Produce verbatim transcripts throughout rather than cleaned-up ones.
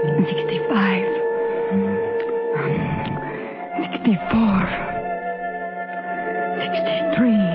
Sixty-five. Sixty-four. Sixty-three.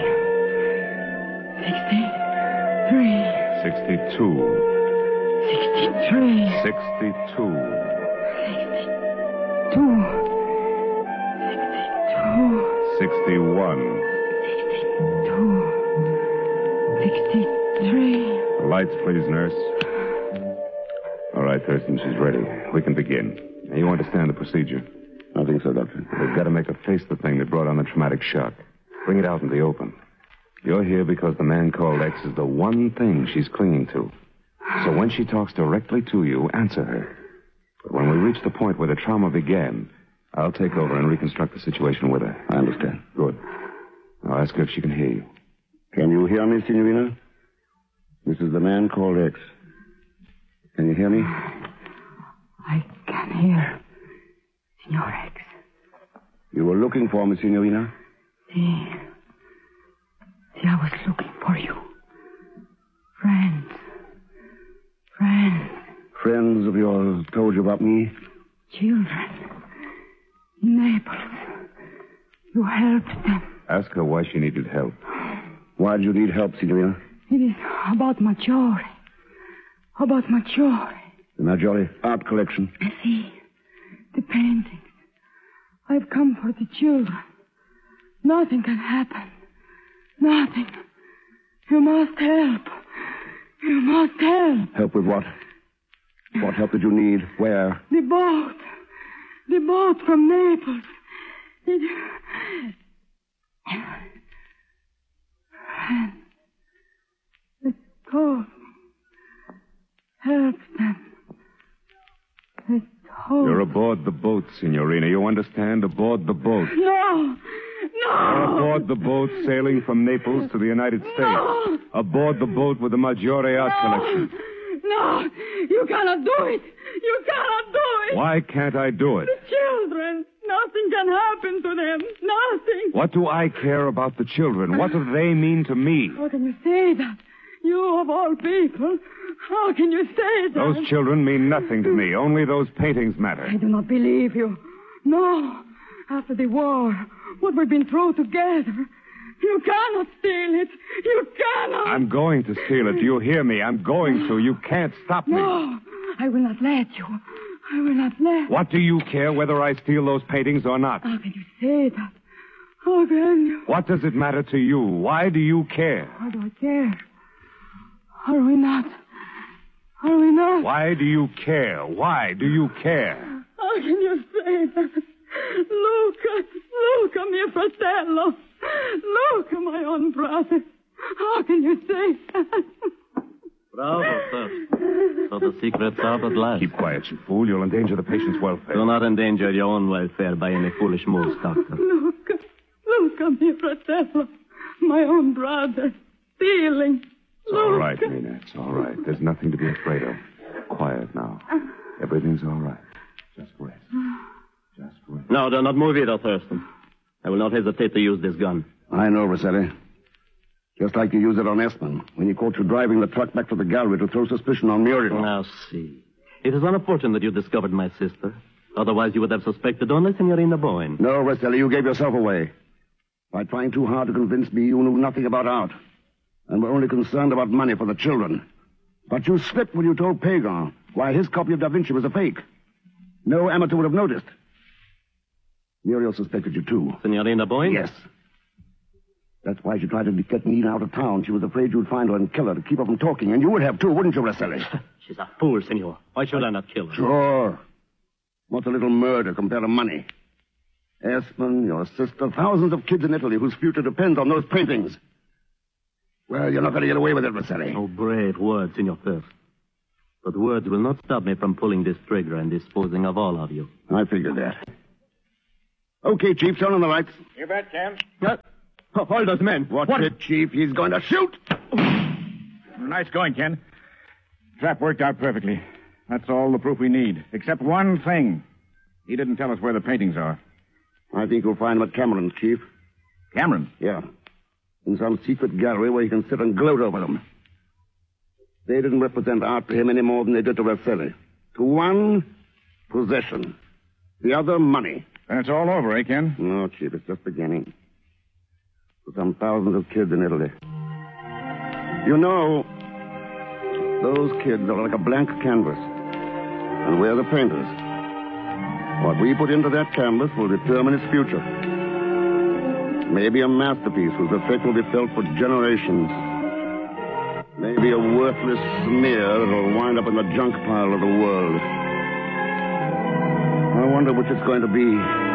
Sixty-three. Sixty-two. Sixty-three. Sixty-two. Sixty-two. Sixty-two. Sixty-one. Sixty-two. Sixty-three. Lights, please, nurse. All right, Thurston, she's ready. We can begin. Now, you understand the procedure? I think so, Doctor. They've got to make her face the thing that brought on the traumatic shock. Bring it out in the open. You're here because the man called X is the one thing she's clinging to. So when she talks directly to you, answer her. But when we reach the point where the trauma began, I'll take over and reconstruct the situation with her. I understand. Good. I'll ask her if she can hear you. Can you hear me, Signorina? This is the man called X. Can you hear me? I can hear Senor X. You were looking for me, Signorina? See. See, I was looking for you. Friends. Friends. Friends of yours told you about me? Children. Naples. You helped them. Ask her why she needed help. Why did you need help, Signorina? It is about Maggiore. About Maggiore. The Maggiore art collection. See, the paintings. I've come for the children. Nothing can happen. Nothing. You must help. You must help. Help with what? What help did you need? Where? The boat. The boat from Naples. It... Friends. They told me. Help them. They told You're aboard the boat, Signorina. You understand? Aboard the boat. No! No! You're aboard the boat sailing from Naples to the United States. No! Aboard the boat with the Maggiore art No! collection. No! You cannot do it! You cannot do it! Why can't I do it? The children! Nothing can happen to them! Nothing! What do I care about the children? What do they mean to me? How can you say that? You, of all people, how can you say that? Those children mean nothing to me. Only those paintings matter. I do not believe you. No. After the war, what we've been through together, you cannot steal it. You cannot. I'm going to steal it. Do you hear me? I'm going to. You can't stop me. No, I will not let you. I will not let. What do you care whether I steal those paintings or not? How can you say that? How can you? What does it matter to you? Why do you care? How do I care? Are we not? Are we not? Why do you care? Why do you care? How can you say that? Luca, Luca, mio fratello. Luca, my own brother. How can you say that? Bravo, sir. So the secret's out at last. Keep quiet, you fool. You'll endanger the patient's welfare. Do not endanger your own welfare by any foolish moves, Doctor. Luca, Luca, mio fratello. My own brother. Stealing. It's all right, Nina. It's all right. There's nothing to be afraid of. Quiet now. Everything's all right. Just rest. Just rest. No, do not move either, Thurston. I will not hesitate to use this gun. I know, Rossetti. Just like you used it on Esmond when he caught you driving the truck back to the gallery to throw suspicion on Muriel. Now, see. It is unfortunate that you discovered my sister. Otherwise, you would have suspected only Signorina Boyne. No, Rossetti, you gave yourself away. By trying too hard to convince me you knew nothing about art. And were only concerned about money for the children. But you slipped when you told Pagan why his copy of Da Vinci was a fake. No amateur would have noticed. Muriel suspected you, too. Signorina Boyne? Yes. That's why she tried to get Nina out of town. She was afraid you'd find her and kill her to keep her from talking. And you would have, too, wouldn't you, Rosselli? She's a fool, senor. Why should I not kill her? Sure. What's a little murder compared to money? Esmond, your sister, thousands of kids in Italy whose future depends on those paintings. Well, you're not going to get away with it, Rosselli. Oh, brave words, Senor Firth. But words will not stop me from pulling this trigger and disposing of all of you. I figured that. Okay, Chief, turn on the lights. You bet, Ken. What? Hold those men. What's what? it, Chief? He's going to shoot. Nice going, Ken. Trap worked out perfectly. That's all the proof we need. Except one thing. He didn't tell us where the paintings are. I think you'll find them at Cameron's, Chief. Cameron? Yeah. In some secret gallery where he can sit and gloat over them. They didn't represent art to him any more than they did to Rosselli. To one, possession. The other, money. Then it's all over, eh, Ken? No, Chief, it's just beginning. For some thousands of kids in Italy. You know, those kids are like a blank canvas. And we're the painters. What we put into that canvas will determine its future. Maybe a masterpiece whose effect will be felt for generations. Maybe a worthless smear that'll wind up in the junk pile of the world. I wonder which it's going to be.